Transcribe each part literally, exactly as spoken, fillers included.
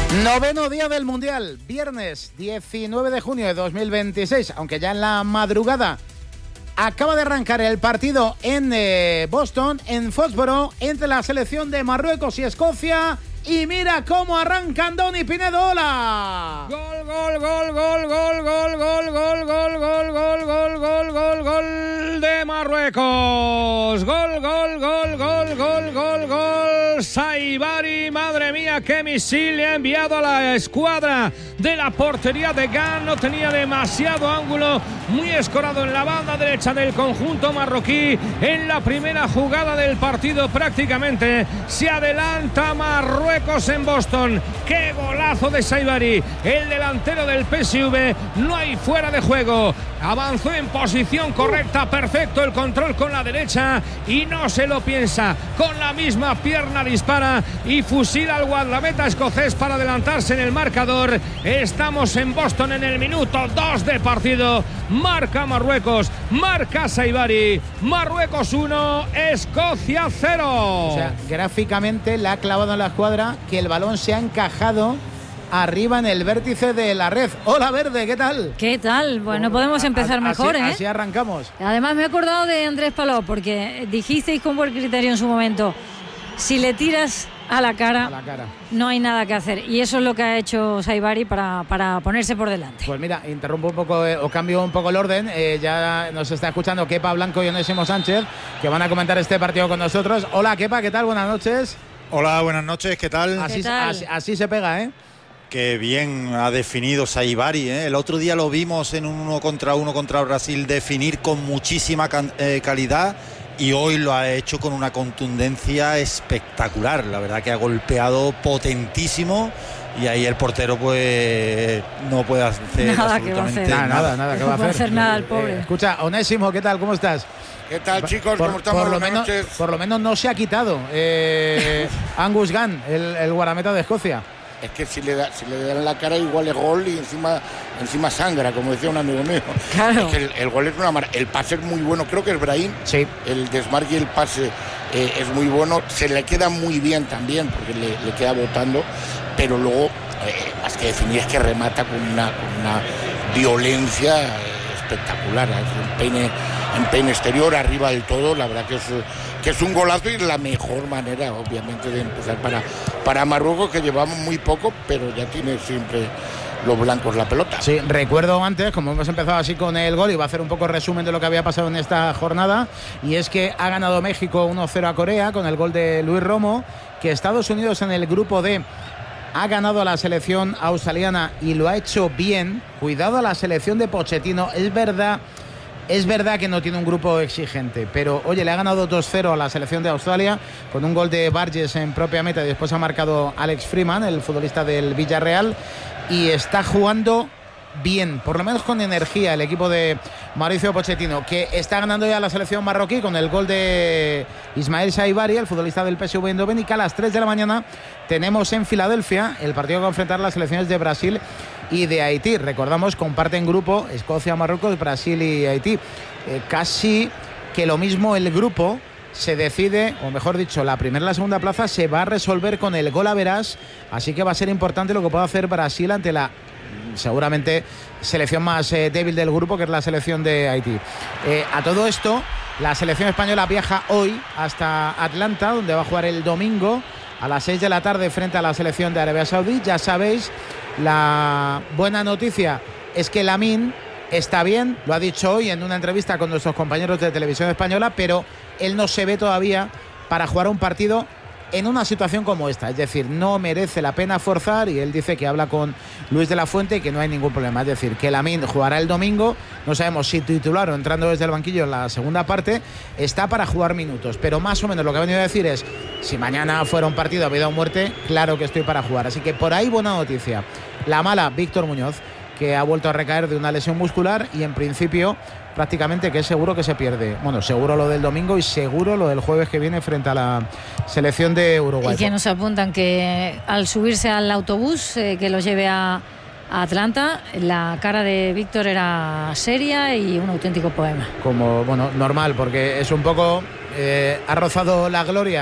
Noveno día del Mundial, viernes diecinueve de junio de dos mil veintiséis, aunque ya en la madrugada acaba de arrancar el partido en eh, Boston, en Foxborough, entre la selección de Marruecos y Escocia. Y mira cómo arranca Andoni Pinedo. ¡Hola! Gol, gol, gol, gol, gol, gol, gol, gol, gol, gol, gol, gol, gol, gol, gol de Marruecos. Gol, gol, gol, gol, gol, gol, gol. Saibari, madre mía, qué misil le ha enviado a la escuadra de la portería de Gant. No tenía demasiado ángulo, muy escorado en la banda derecha del conjunto marroquí. En la primera jugada del partido prácticamente se adelanta Marruecos en Boston. ¡Qué golazo de Saibari! El delantero del P S V, no hay fuera de juego. Avanzó en posición correcta, perfecto el control con la derecha y no se lo piensa. Con la misma pierna dispara y fusila al guardameta escocés para adelantarse en el marcador. Estamos en Boston en el minuto dos de partido. Marca Marruecos, marca Saibari. Marruecos uno, Escocia cero. O sea, gráficamente le ha clavado en la escuadra que el balón se ha encajado arriba en el vértice de la red. Hola, Verde, ¿qué tal? ¿Qué tal? Bueno, podemos empezar a, mejor, así, ¿eh? Así arrancamos. Además me he acordado de Andrés Paló, porque dijisteis con buen criterio en su momento, si le tiras a la cara, a la cara, no hay nada que hacer. Y eso es lo que ha hecho Saibari para, para ponerse por delante. Pues mira, interrumpo un poco eh, o cambio un poco el orden. Eh, ya nos está escuchando Kepa Blanco y Onésimo Sánchez, que van a comentar este partido con nosotros. Hola, Kepa, ¿qué tal? Buenas noches. Hola, buenas noches, ¿qué tal? Así, ¿Qué tal? así, así se pega, ¿eh? Qué bien ha definido Saibari, ¿eh? El otro día lo vimos en un uno contra uno contra Brasil definir con muchísima can- eh, calidad y hoy lo ha hecho con una contundencia espectacular. La verdad que ha golpeado potentísimo y ahí el portero pues no puede hacer nada absolutamente que va a Nada, hacer. nada, nada, ¿qué va a No puede hacer? hacer nada el pobre. Eh, escucha, Onésimo, ¿qué tal? ¿Cómo estás? ¿Qué tal, chicos? Por, ¿Cómo estamos? por lo Buenas menos, noches. por lo menos no se ha quitado eh, Angus Gunn, el, el guardameta de Escocia. Es que si le, da, si le dan la cara igual es gol y encima, encima sangra, como decía un amigo mío. Claro. Es que el, el gol es una mar... El pase es muy bueno, creo que es Brahim. Sí. El desmarque y el pase eh, es muy bueno. Se le queda muy bien también, porque le, le queda botando. Pero luego, eh, más que definir, es que remata con una, con una violencia eh, espectacular. En peine, en peine exterior, arriba del todo. La verdad que es, que es un golazo y la mejor manera, obviamente, de empezar para, para Marruecos, que llevamos muy poco, pero ya tiene siempre los blancos la pelota. Sí, recuerdo antes, como hemos empezado así con el gol, iba a hacer un poco resumen de lo que había pasado en esta jornada, y es que ha ganado México uno cero a Corea con el gol de Luis Romo, que Estados Unidos en el grupo D ha ganado a la selección australiana y lo ha hecho bien. Cuidado a la selección de Pochettino, es verdad... Es verdad que no tiene un grupo exigente, pero oye, le ha ganado dos cero a la selección de Australia con un gol de Burgess en propia meta y después ha marcado Alex Freeman, el futbolista del Villarreal, y está jugando bien, por lo menos con energía, el equipo de Mauricio Pochettino, que está ganando ya la selección marroquí con el gol de Ismael Saibari, el futbolista del P S V Eindhoven, y que a las tres de la mañana tenemos en Filadelfia el partido que va a enfrentar las selecciones de Brasil y de Haití. Recordamos, comparten grupo Escocia, Marruecos, Brasil y Haití. Eh, casi que lo mismo el grupo se decide, o mejor dicho, la primera y la segunda plaza se va a resolver con el gol a verás, así que va a ser importante lo que pueda hacer Brasil ante la seguramente selección más eh, débil del grupo, que es la selección de Haití. Eh, a todo esto, la selección española viaja hoy hasta Atlanta, donde va a jugar el domingo a las seis de la tarde frente a la selección de Arabia Saudí. Ya sabéis, la buena noticia es que Lamine está bien, lo ha dicho hoy en una entrevista con nuestros compañeros de Televisión Española, pero él no se ve todavía para jugar un partido en una situación como esta, es decir, no merece la pena forzar, y él dice que habla con Luis de la Fuente y que no hay ningún problema, es decir, que Lamine jugará el domingo, no sabemos si titular o entrando desde el banquillo en la segunda parte, está para jugar minutos, pero más o menos lo que ha venido a decir es, si mañana fuera un partido a vida o muerte, claro que estoy para jugar, así que por ahí buena noticia. La mala, Víctor Muñoz, que ha vuelto a recaer de una lesión muscular y en principio prácticamente que es seguro que se pierde. Bueno, seguro lo del domingo y seguro lo del jueves que viene frente a la selección de Uruguay. Y que nos apuntan que al subirse al autobús eh, que los lleve a, a Atlanta, la cara de Víctor era seria y un auténtico poema. Como, bueno, normal, porque es un poco... Eh, ha rozado la gloria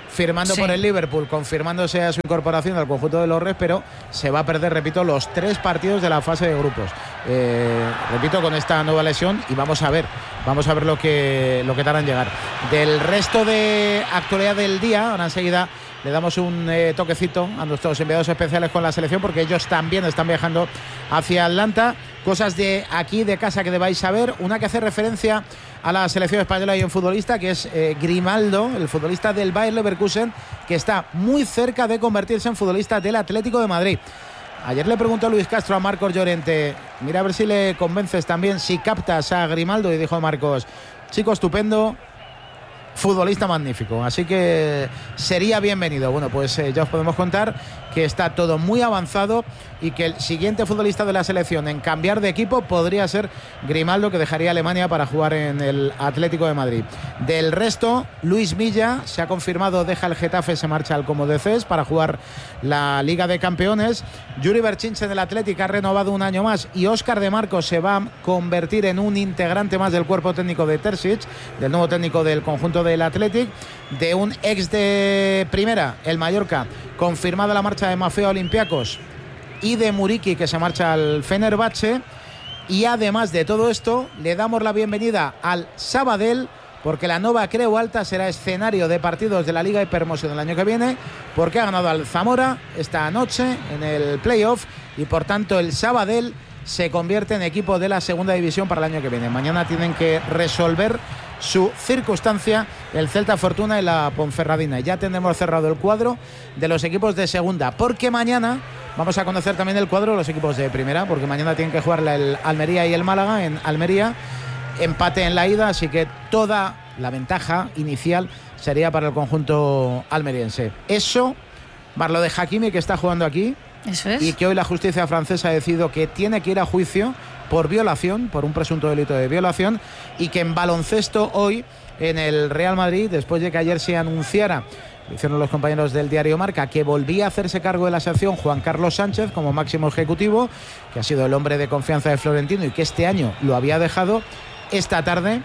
firmando sí. por el Liverpool, confirmándose a su incorporación al conjunto de los Reds, pero se va a perder, repito, los tres partidos de la fase de grupos. Eh, repito, con esta nueva lesión, y vamos a ver, vamos a ver lo que, lo que tardan en llegar. Del resto de actualidad del día, ahora enseguida le damos un eh, toquecito a nuestros enviados especiales con la selección, porque ellos también están viajando hacia Atlanta. Cosas de aquí, de casa, que debáis saber. Una que hace referencia a la selección española y un futbolista, que es eh, Grimaldo, el futbolista del Bayer Leverkusen, que está muy cerca de convertirse en futbolista del Atlético de Madrid. Ayer le preguntó a Luis Castro a Marcos Llorente, mira a ver si le convences también, si captas a Grimaldo, y dijo Marcos, chico estupendo, futbolista magnífico, así que sería bienvenido. Bueno, pues eh, ya os podemos contar que está todo muy avanzado y que el siguiente futbolista de la selección en cambiar de equipo podría ser Grimaldo, que dejaría Alemania para jugar en el Atlético de Madrid. Del resto, Luis Milla se ha confirmado, deja el Getafe, se marcha al Como de Ces para jugar la Liga de Campeones. Yuri Berchinche del Atlético ha renovado un año más, y Óscar de Marcos se va a convertir en un integrante más del cuerpo técnico de Terzic, del nuevo técnico del conjunto del Athletic. De un ex de primera, el Mallorca, confirmada la marcha de Mafeo Olympiacos, y de Muriqui, que se marcha al Fenerbahce. Y además de todo esto, le damos la bienvenida al Sabadell, porque la Nova Creu Alta será escenario de partidos de la Liga Hypermotion del año que viene, porque ha ganado al Zamora esta noche en el playoff, y por tanto el Sabadell se convierte en equipo de la segunda división para el año que viene. Mañana tienen que resolver su circunstancia el Celta Fortuna y la Ponferradina. Ya tendremos cerrado el cuadro de los equipos de segunda, porque mañana vamos a conocer también el cuadro de los equipos de primera, porque mañana tienen que jugar el Almería y el Málaga en Almería, empate en la ida, así que toda la ventaja inicial sería para el conjunto almeriense. Eso, más lo de Hakimi, que está jugando aquí. Eso es. Y que hoy la justicia francesa ha decidido que tiene que ir a juicio por violación, por un presunto delito de violación, y que en baloncesto hoy en el Real Madrid, después de que ayer se anunciara, lo hicieron los compañeros del diario Marca, que volvía a hacerse cargo de la sección Juan Carlos Sánchez como máximo ejecutivo, que ha sido el hombre de confianza de Florentino y que este año lo había dejado. Esta tarde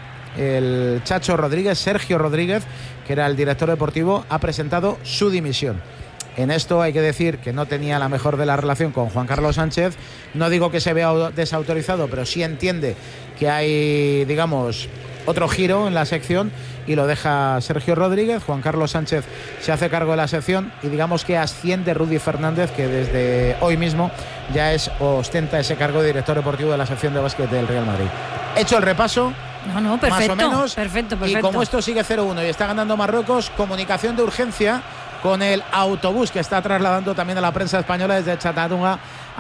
el Chacho Rodríguez, Sergio Rodríguez, que era el director deportivo, ha presentado su dimisión. En esto hay que decir que no tenía la mejor de la relación con Juan Carlos Sánchez. No digo que se vea desautorizado, pero sí entiende que hay, digamos, otro giro en la sección, y lo deja Sergio Rodríguez. Juan Carlos Sánchez se hace cargo de la sección, y digamos que asciende Rudy Fernández, que desde hoy mismo ya es ostenta ese cargo de director deportivo de la sección de básquet del Real Madrid. Hecho el repaso. No, no, perfecto, más o menos. Perfecto, perfecto. Y como esto sigue cero uno y está ganando Marruecos, comunicación de urgencia con el autobús que está trasladando también a la prensa española desde Chattanooga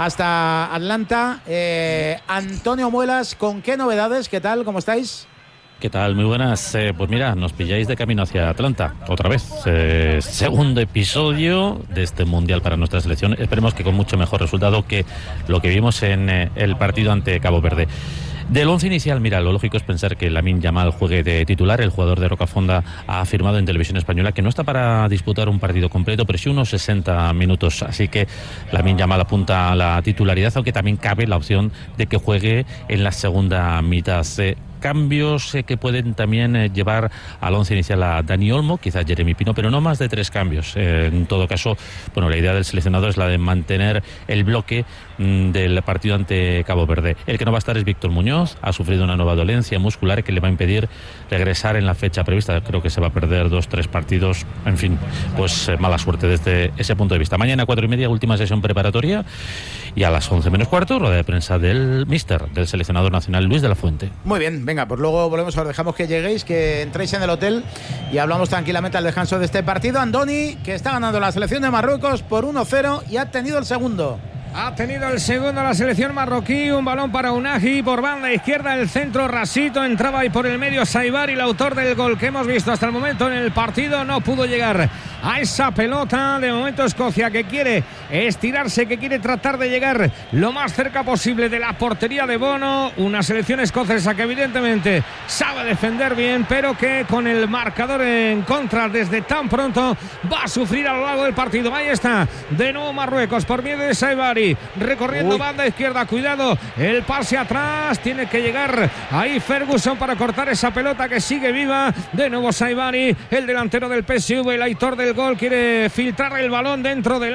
hasta Atlanta. Eh, Antonio Muelas, ¿con qué novedades? ¿Qué tal? ¿Cómo estáis? ¿Qué tal? Muy buenas. Eh, pues mira, nos pilláis de camino hacia Atlanta, otra vez. Eh, segundo episodio de este Mundial para nuestra selección. Esperemos que con mucho mejor resultado que lo que vimos en eh, el partido ante Cabo Verde. Del once inicial, mira, lo lógico es pensar que Lamine Yamal juegue de titular. El jugador de Rocafonda ha afirmado en Televisión Española que no está para disputar un partido completo, pero sí unos sesenta minutos. Así que Lamine Yamal apunta a la titularidad, aunque también cabe la opción de que juegue en la segunda mitad. Eh, cambios eh, que pueden también eh, llevar al once inicial a Dani Olmo, quizás Jeremy Pino, pero no más de tres cambios. Eh, en todo caso, bueno, la idea del seleccionador es la de mantener el bloque mm, del partido ante Cabo Verde. El que no va a estar es Víctor Muñoz, ha sufrido una nueva dolencia muscular que le va a impedir regresar en la fecha prevista. Creo que se va a perder dos, tres partidos. En fin, pues eh, mala suerte desde ese punto de vista. Mañana, cuatro y media, última sesión preparatoria, y a las once menos cuarto, rueda de prensa del míster, del seleccionador nacional, Luis de la Fuente. Muy bien, venga, pues luego volvemos, os dejamos que lleguéis, que entréis en el hotel y hablamos tranquilamente al descanso de este partido. Andoni, que está ganando la selección de Marruecos por uno cero y ha tenido el segundo. Ha tenido el segundo la selección marroquí, un balón para Unagi por banda izquierda, el centro Rasito, entraba ahí por el medio Saibari, el autor del gol que hemos visto hasta el momento en el partido, no pudo llegar a esa pelota. De momento Escocia, que quiere estirarse, que quiere tratar de llegar lo más cerca posible de la portería de Bono, una selección escocesa que evidentemente sabe defender bien, pero que con el marcador en contra desde tan pronto va a sufrir a lo largo del partido. Ahí está, de nuevo Marruecos por medio de Saibari, recorriendo Uy. banda izquierda, cuidado, el pase atrás, tiene que llegar ahí Ferguson para cortar esa pelota que sigue viva. De nuevo Saibari, el delantero del P S V, el autor del el gol, quiere filtrar el balón dentro del